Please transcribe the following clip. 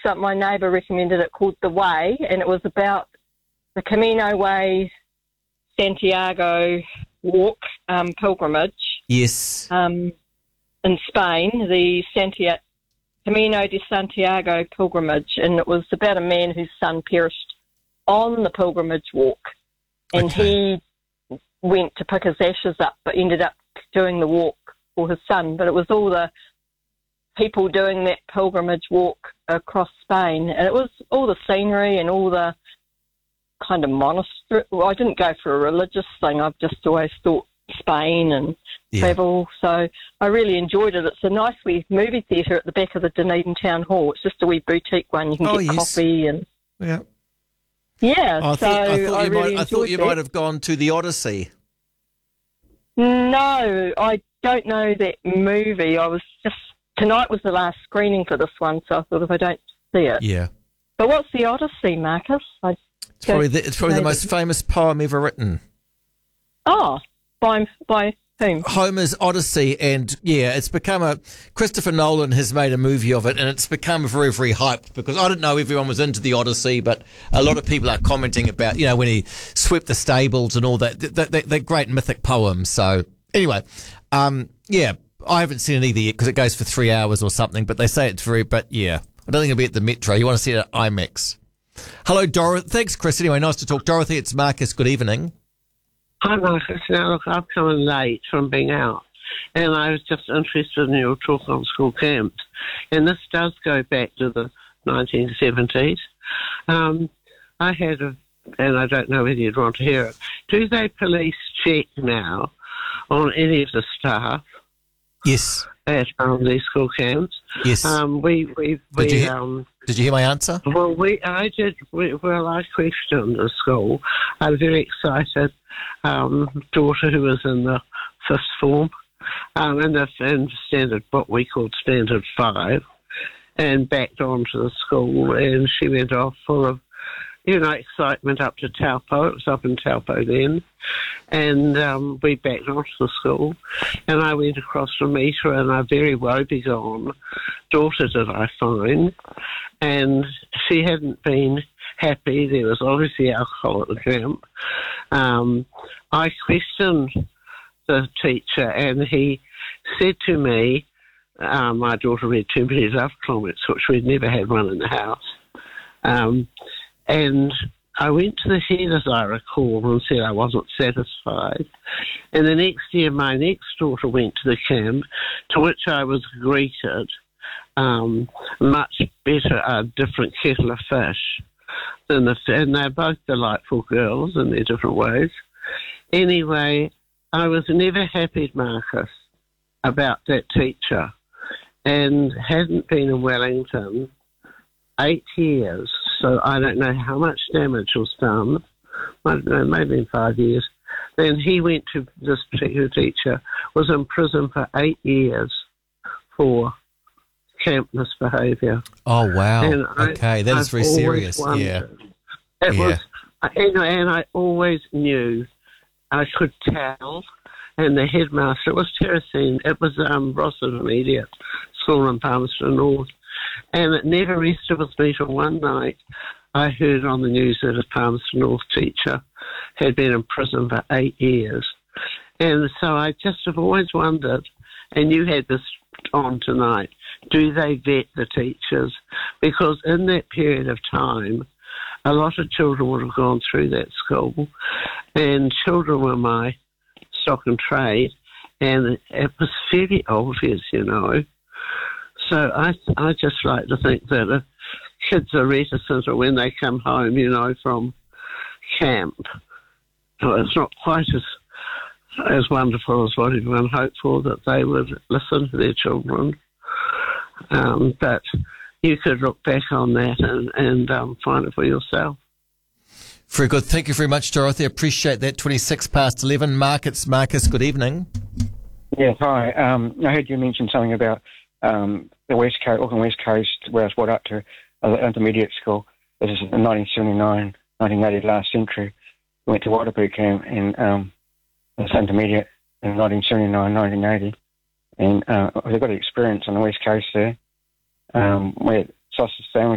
my neighbour recommended it, called The Way, and it was about the Camino Way Santiago walk pilgrimage. Yes. In Spain, the Camino de Santiago pilgrimage, and it was about a man whose son perished on the pilgrimage walk, and he went to pick his ashes up, but ended up doing the walk for his son. But it was all the people doing that pilgrimage walk across Spain, and it was all the scenery and all the kind of monastery. Well, I didn't go for a religious thing. I've just always thought Spain and travel, so I really enjoyed it. It's a nice wee movie theatre at the back of the Dunedin Town Hall. It's just a wee boutique one. You can get coffee and I thought you might have gone to the Odyssey. No, I don't know that movie. Tonight was the last screening for this one, so I thought if I don't see it. Yeah. But what's the Odyssey, Marcus? It's probably the most famous poem ever written. Oh, by whom? Homer's Odyssey, and it's become Christopher Nolan has made a movie of it, and it's become very, very hyped because I didn't know everyone was into the Odyssey, but a lot of people are commenting about, when he swept the stables and all that great mythic poem. So anyway, I haven't seen it either yet because it goes for 3 hours or something, but they say it's I don't think it'll be at the Metro. You want to see it at IMAX. Hello, Dorothy. Thanks, Chris. Anyway, nice to talk. Dorothy, it's Marcus. Good evening. Hi, Marcus. Now, look, I've come in late from being out, and I was just interested in your talk on school camps. And this does go back to the 1970s. I had and I don't know whether you'd want to hear it, do they police check now on any of the staff? Yes. At these school camps? Yes. Did you hear my answer? Well, I did. I questioned the school. I was very excited. Daughter who was in the fifth form, in standard, what we called standard 5, and backed on to the school, and she went off full of, excitement up to Taupo. It was up in Taupo then. And we backed onto the school, and I went across to meet her, and a very woebegone daughter did I find, and she hadn't been happy. There was obviously alcohol at the camp. I questioned the teacher, and he said to me, my daughter read too many love comments, which we'd never had one in the house. And I went to the head, as I recall, and said I wasn't satisfied. And the next year, my next daughter went to the camp, to which I was greeted, much better, a different kettle of fish. And they're both delightful girls in their different ways. Anyway, I was never happy, Marcus, about that teacher, and hadn't been in Wellington 8 years. So I don't know how much damage was done. I don't know, maybe in 5 years. Then he went to, this particular teacher, was in prison for 8 years for camp misbehaviour. Oh, wow. Okay, that is very serious. Yeah. It was, and I always knew, I could tell, and the headmaster, it was Terracine, it was Ross Intermediate School in Palmerston North. And it never rested with me till one night I heard on the news that a Palmerston North teacher had been in prison for 8 years. And so I just have always wondered, and you had this on tonight, do they vet the teachers? Because in that period of time, a lot of children would have gone through that school, and children were my stock and trade, and it was fairly obvious, So I just like to think that if kids are reticent or when they come home, from camp, it's not quite as wonderful as what everyone hoped for, that they would listen to their children. But you could look back on that and find it for yourself. Very good. Thank you very much, Dorothy. Appreciate that. 11:26. Marcus, good evening. Yes, hi. I heard you mention something about the West Coast, Auckland West Coast, where I was brought up to intermediate school. This is in 1979, 1980, last century. We went to Waterbury camp in this intermediate in 1979, 1980. And it was a good experience on the West Coast there. We had sausage sandwiches